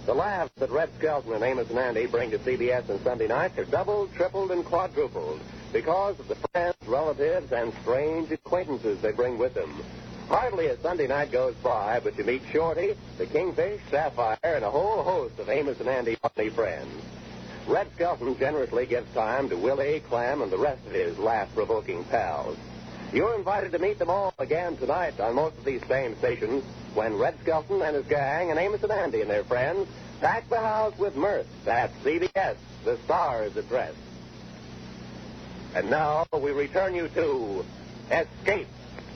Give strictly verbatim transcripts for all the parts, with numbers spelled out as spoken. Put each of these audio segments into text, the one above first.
The laughs that Red Skelton and Amos and Andy bring to C B S on Sunday nights are doubled, tripled, and quadrupled because of the friends, relatives, and strange acquaintances they bring with them. Hardly a Sunday night goes by but you meet Shorty, the Kingfish, Sapphire, and a whole host of Amos and Andy funny friends. Red Skelton generously gives time to Willie, Clem, and the rest of his laugh-provoking pals. You're invited to meet them all again tonight on most of these same stations when Red Skelton and his gang and Amos and Andy and their friends pack the house with mirth at C B S, the Star's Address. And now we return you to Escape.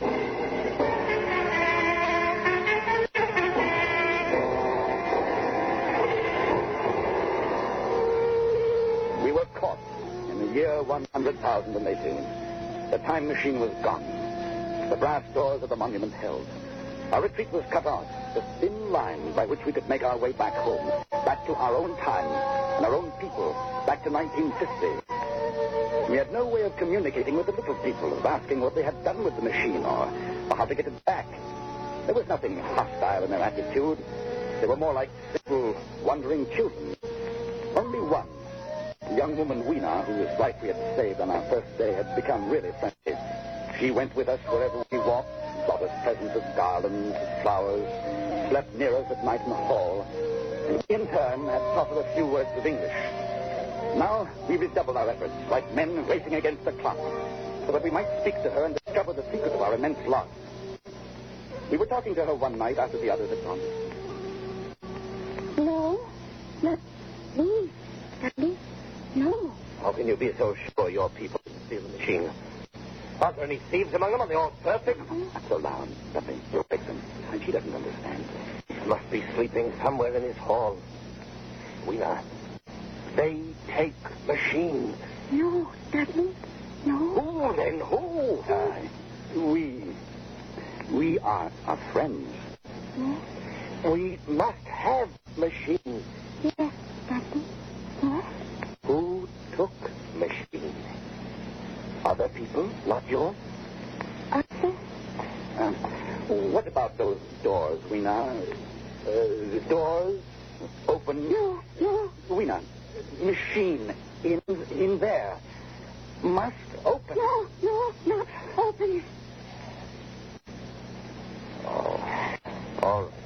We were caught in the year one hundred thousand eighteen. The time machine was gone. The brass doors of the monument held. Our retreat was cut off. The thin line by which we could make our way back home, back to our own time and our own people, back to nineteen fifty. We had no way of communicating with the little people, of asking what they had done with the machine or, or how to get it back. There was nothing hostile in their attitude. They were more like simple, wandering children. Only one, the young woman Weena, whose life we had saved on our first day, had become really friendly. She went with us wherever we walked, brought us presents of garlands, flowers, slept near us at night in the hall, and we, in turn, had taught her a few words of English. Now we redoubled our efforts, like men racing against the clock, so that we might speak to her and discover the secret of our immense loss. We were talking to her one night after the others had gone. No, not me, Dudley. No. How can you be so sure your people didn't steal the machine? Aren't there any thieves among them? Are they all perfect? Not so loud, Dudley. You'll fix them. And she doesn't understand. He must be sleeping somewhere in his hall. Weena, they take machine. No, Dudley. No. Who then? Who? Uh, we... We are, are friends. Yes. We must have machine. Yes, Dudley. Yes. Who took machine? Other people, not yours? Other? Um, what about those doors, Weena? Uh, the doors open... No, no. Weena, machine in in there must open. No, no, not open. Oh, all right.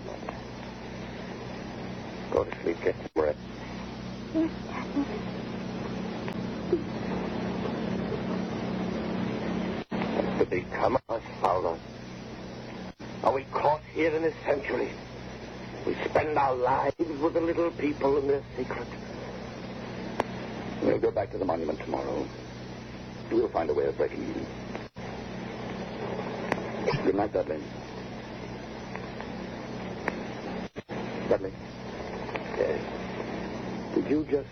Go to sleep, get some rest. Yes, Dudley. What's to become of us, Fowler? Are we caught here in this century? We spend our lives with the little people and their secret. We'll go back to the monument tomorrow. We'll find a way of breaking in. Good night, Dudley. Dudley. Yes. Did you just...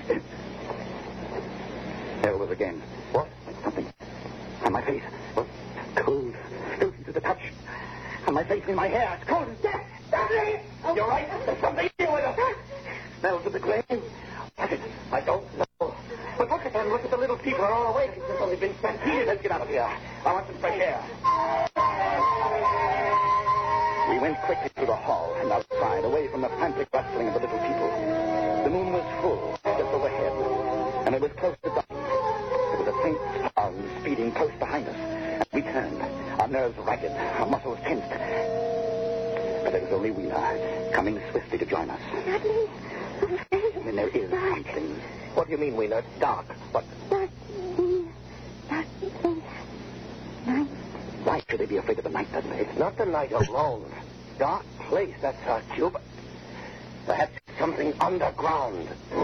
There it was again. What? Something on my face. What? Cold. Frozen to the touch. On my face and my hair. It's cold as death. Dudley! You're right. There's something here with us. Smells of the grave. What is it? I don't know. But look at them. Look at the little people are all awake. They've only been stampeded. Let's get out of here. I want some fresh air. We went quickly through the hall and outside, away from the frantic rustling of the little people. The moon was full, just overhead, and it was close to dark. There was a faint sound speeding close behind us. We turned, our nerves ragged, our muscles tensed. But there was only Weena, coming swiftly to join us. Dudley, I'm afraid. And there is something. What do you mean, Weena? It's dark. What? Dudley, Dudley, night. Why should they be afraid of the night, Dudley? It's not the night alone. Dark place, that's our cue, but perhaps something underground.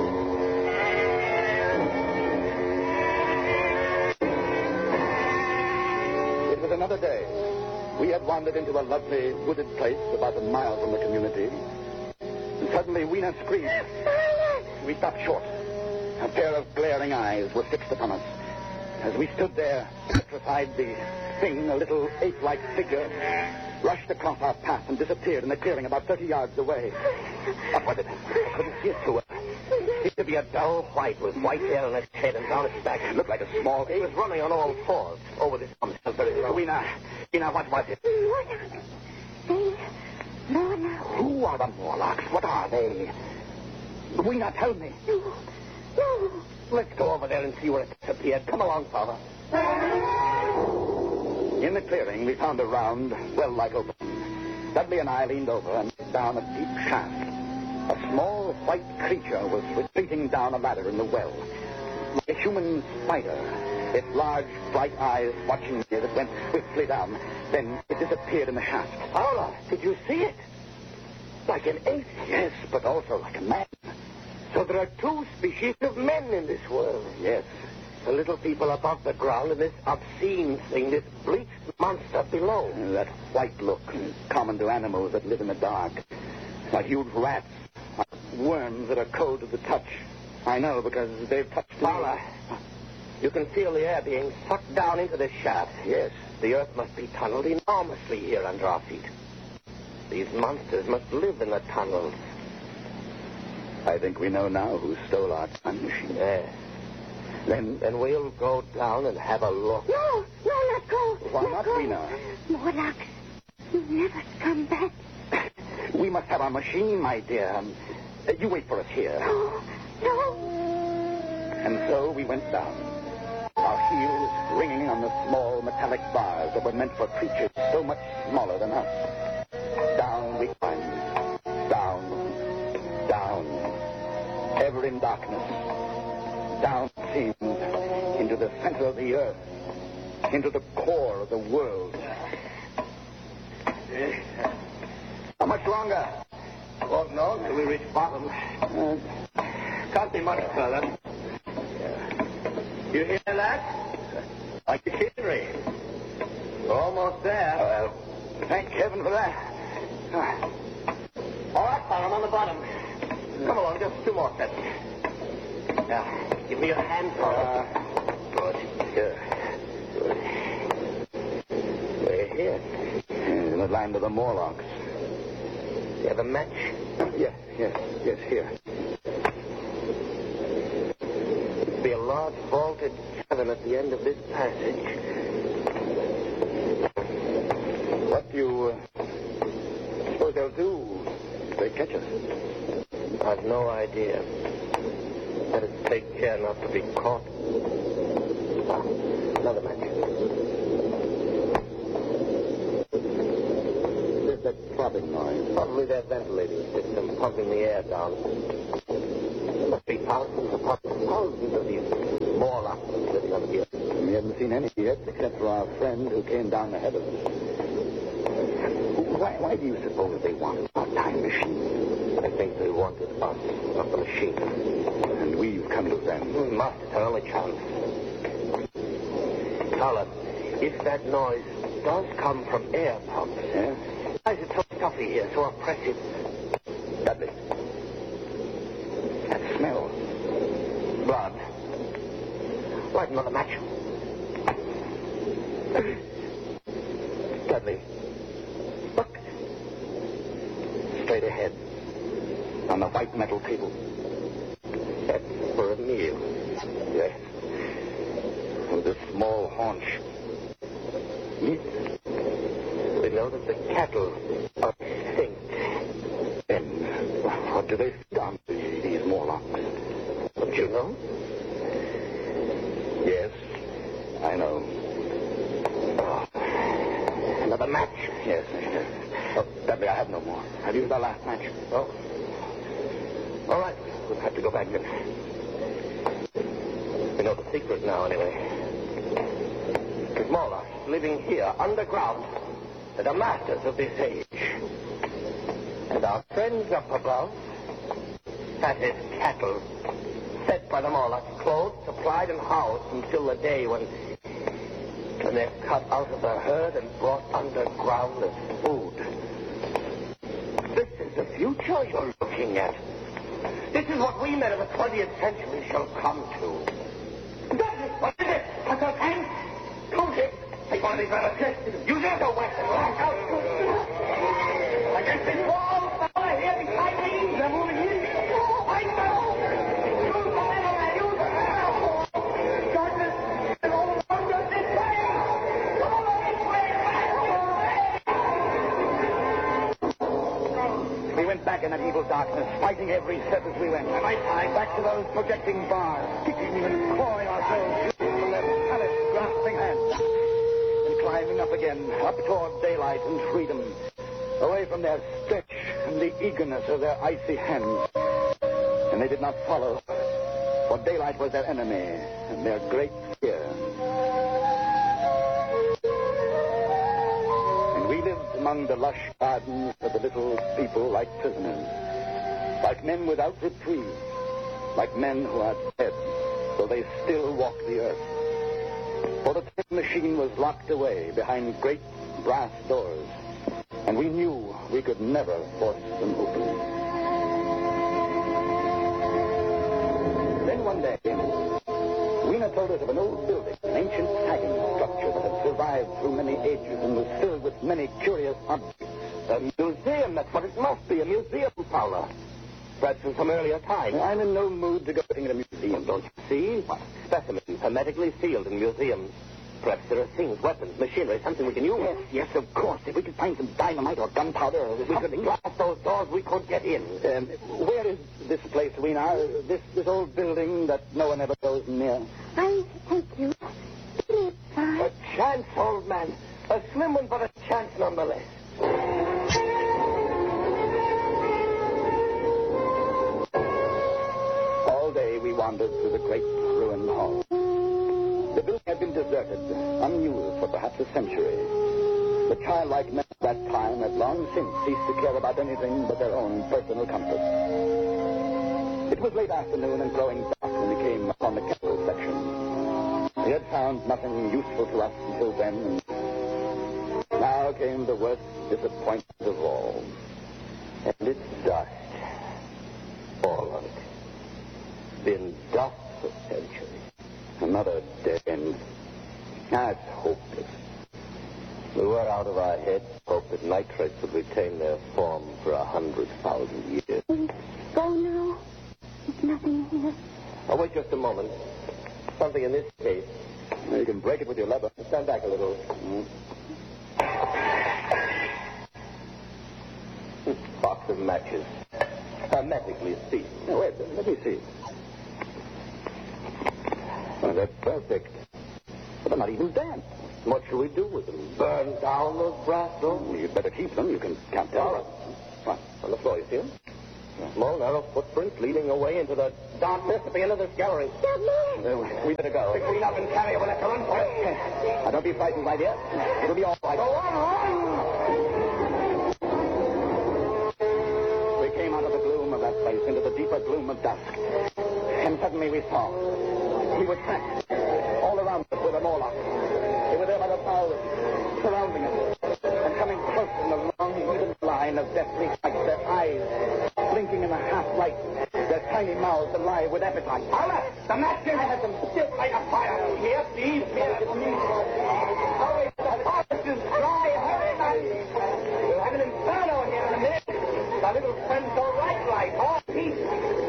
It was another day. We had wandered into a lovely wooded place about a mile from the community. And suddenly Weena screamed. We stopped short. A pair of glaring eyes were fixed upon us. As we stood there, petrified, the thing, a little ape-like figure, rushed across our path and disappeared in the clearing about thirty yards away. What was it? I couldn't see it through it. It seemed to be a dull white with white hair on its head and down its back. It looked like a small ape. He was running on all fours over this himself very low. Weena, Weena, what was it? They, Morlocks. Who are the Morlocks? What are they? We not tell me. No. No. Let's go over there and see where it disappeared. Come along, Father. In the clearing, we found a round, well-like opening. Dudley and I leaned over and looked down a deep shaft. A small white creature was retreating down a ladder in the well. Like a human spider, its large, bright eyes watching me as it went swiftly down. Then it disappeared in the shaft. Paula, did you see it? Like an ape. Yes, but also like a man. So there are two species of men in this world. Yes. The little people above the ground and this obscene thing, this bleached monster below. Uh, that white look, common to animals that live in the dark. Like huge rats. Like worms that are cold to the touch. I know, because they've touched me. Paula, you can feel the air being sucked down into this shaft. Yes. The earth must be tunneled enormously here under our feet. These monsters must live in the tunnels. I think we know now who stole our time machine. Yes. Then, Then we'll go down and have a look. No, no, let go. Why let not, go. Rena? Morlock, you never come back. we must have our machine, my dear. Um, uh, you wait for us here. No, no. And so we went down. Our heels ringing on the small metallic bars that were meant for creatures so much smaller than us. Down we climbed. Down. Down. Ever in darkness. Down it seemed. Into the center of the earth. Into the core of the world. How much longer? Won't know till we reach bottom. Uh, Can't be much further. You hear that? Like the machinery. We're almost there. well, thank heaven for that. Ah. All right, Father, I'm on the bottom. Come along, just two more steps. Now, give me your hand, Father. Uh, Good. Good. Good. We're here. in the land of the Morlocks. You have a match? Yes, yes, yes, here. There'll be a large vaulted cavern at the end of this passage. What do you uh, suppose they'll do if they catch us? I've no idea. Better take care not to be caught. Ah, another match. There's that throbbing noise. Probably their ventilating system pumping the air down. There must be thousands upon thousands of these Morlocks living on the earth. We haven't seen any yet, except for our friend who came down ahead of us. Why, why do you suppose they want our time machine? I think they wanted us, not the machine. And we've come to them. We must. It's our only chance. Colin, if that noise does come from air pumps, Yeah? why is it so stuffy here, so oppressive? Dudley. That smell. Blood. Light another match. Dudley, look. Straight ahead. On the white metal table. That's for a meal. Yes. With a small haunch. Meat. We know that the cattle are extinct. Then what do they feed on, these Morlocks? Don't you know? Yes, I know. Oh, another match? Yes, yes. Oh, Dudley, I have no more. I've used our last match. Oh. All right. We'll have to go back then. We know the secret now, anyway. There's Morlocks living here, underground, that are masters of this age. And our friends up above, that is cattle, fed by the Morlocks, clothed, supplied, and housed until the day when, when they're cut out of the herd and brought underground as food. This is the future you're looking at. This is what we men of the twentieth century shall come to. That is, what is it? A tank? Come here. Take one of these metal chests. Use it as a weapon. Lock out. Against this wall, fella, here beside me. They're moving in. I know. Use the metal, man. Use the metal. Darkness is all around us this way. Come on this way, man. We went back back in that evil darkness, fighting every step as we went. Right side, back to those projecting bars, kicking and clawing ourselves through the left pallet, grasping hands. And climbing up again, up toward daylight and freedom, away from their stretch and the eagerness of their icy hands. And they did not follow, for daylight was their enemy and their great fear. And we lived among the lush gardens of the little people like prisoners, like men without reprieve, like men who are dead, though they still walk the earth. For the time machine was locked away behind great brass doors, and we knew we could never force them open. Then one day, Weena told us of an old building, an ancient sagging structure that had survived through many ages and was filled with many curious objects. A museum, that's what it must be, a museum, Fowler. Perhaps from some earlier time. I'm in no mood to go in a museum, don't you See? What? Specimens hermetically sealed in museums. Perhaps there are things, weapons, machinery, something we can use. Yes, yes, of course. If we could find some dynamite or gunpowder, or we could blast those doors, we could get in. Um, where is this place, Weena? This this old building that no one ever goes near? I thank you. Please, A chance, old man. A slim one, but a chance nonetheless. All day we wandered through the great ruined hall. The building had been deserted, unused for perhaps a century. The childlike men of that time had long since ceased to care about anything but their own personal comfort. It was late afternoon and growing dark when we came upon the chemical section. We had found nothing useful to us until then, and now came the worst disappointment of all. And it's dust. All of it. Been dust for centuries. Another dead end. That's hopeless. We were out of our heads, hoped that nitrates would retain their form for a hundred thousand years. please, go now. There's nothing here. Oh, wait just a moment. Something in this case. You can break it with your lever. Stand back a little. Mm. Box of matches. Hermetically sealed. Now, wait, let me see. Oh, they're perfect. But they're not even damp. What shall we do with them? Burn down those brass doors? Well, you'd better keep them. You can count them. All right. What? On the floor, you see them? Small, narrow footprints leading away into the darkness at the end of this gallery. Dudley! Uh, we better go. Clean up and carry when I come run for it. Now, don't be frightened, my dear. It'll be all right. Go on, run! We came out of the gloom of that place into the deeper gloom of dusk. And suddenly we saw. We were trapped. All around us were the Morlocks. They were there by the thousands, surrounding us, and coming close in a long, even line of deathly white, their eyes blinking in the half-light, their tiny mouths alive with appetite. Fowler, the matches! I had them stiff like a fire. Here, please, here. Hurry, the forest is dry. Hurry, man. We'll have an inferno in here in a minute. The little friends go right, right. All peace.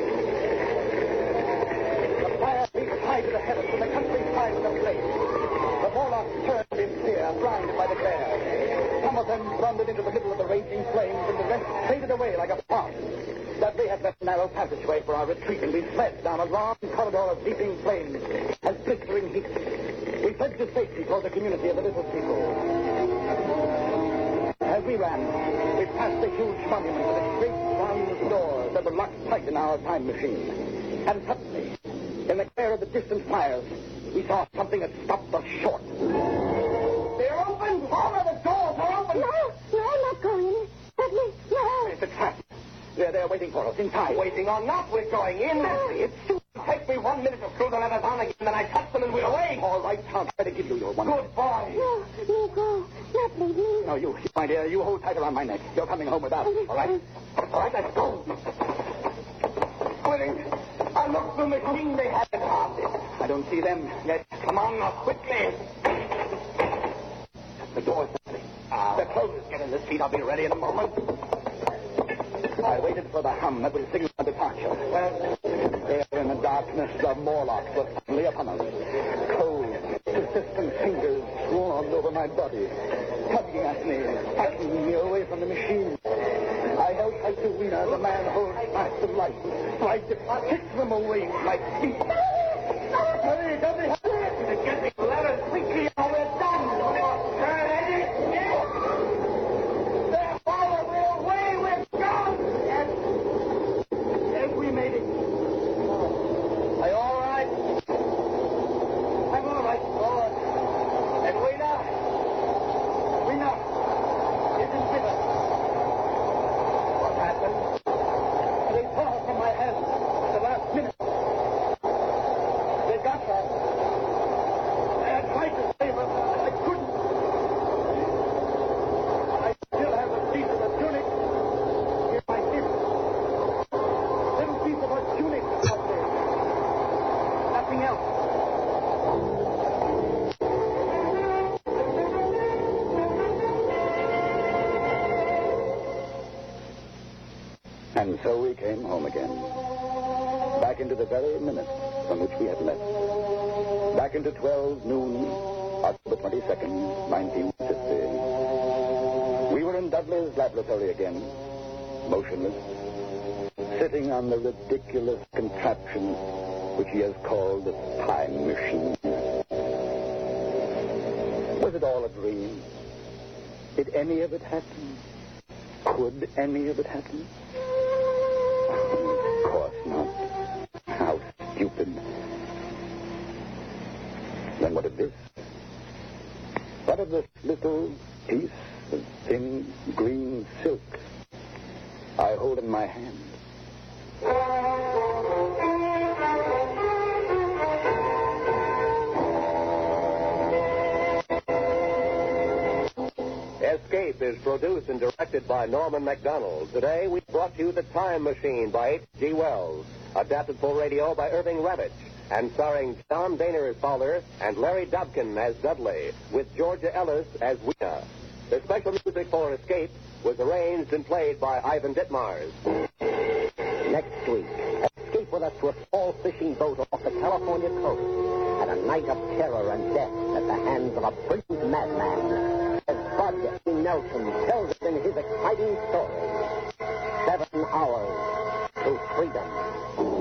The fire leaped high to the heavens, and the countryside was ablaze. The Morlocks turned in fear, blinded by the glare. Some of them blundered into the middle of the raging flames, and the rest faded away like a fart. That they had left a narrow passageway for our retreat, and we fled down a long corridor of leaping flames and blistering heat. We fled to safety toward the community of the little people. As we ran, we passed the huge monument with its great bronze doors that were locked tight in our time machine. And suddenly, in the glare of the distant fires, we saw something that stopped us short. They're open. All of the doors are open. No, no, I'm not going. Dudley, no. It's a trap. They're there waiting for us in time. Waiting or not, we're going in. It's too. Take me one minute to screw the levers on again, then I touch them and we're away. All right, I'll try to give you your one. Good boy. No, no, go. Not leave me. No, you, my dear, you hold tight around my neck. You're coming home with us, all right? All right, let's go. Squinting. I looked through the machine they had in harness. I don't see them yet. Come on now, quickly. The door's opening. Ah, they're closed. Get in the seat. I'll be ready in a moment. I waited for the hum that would signal our departure. Well, there in the darkness, the Morlocks were suddenly upon us. Cold, persistent fingers swarmed over my body, tugging at me, packing me away from the machine. I held tight to Weena as a man holds fast to life. Tried to kick them away with my feet. Hurry, hurry, hurry! Get the letters quickly or we're done. They're far away, we're gone. Yes. Yes, we made it. Are you all right? I'm all right, Lord. And Weena? Weena isn't with us. What happened? They tore her from my hand at the last minute. They got her. I tried to save her, but I couldn't. I still have a piece of the tunic in my hip. Little piece of her tunic out there. Nothing else. And so we came home again. Back into the very minute from which we had left. Back into twelve noon, October twenty-second, nineteen fifty. We were in Dudley's laboratory again, motionless, sitting on the ridiculous contraption which he has called the time machine. Was it all a dream? Did any of it happen? Could any of it happen? Of course not. How stupid. Then what of this? What of this little piece of thin green silk I hold in my hand? Escape is produced and directed by Norman MacDonald. Today, we brought you The Time Machine by H G. Wells, adapted for radio by Irving Ravitch, and starring John Daner as Fowler and Larry Dobkin as Dudley, with Georgia Ellis as Weena. The special music for Escape was arranged and played by Ivan Ditmars. Next week, escape with us to a small fishing boat off the California coast, and a night of terror and death at the hands of a brilliant madman. As Bud A. Nelson tells us in his exciting story, Seven Hours to Freedom.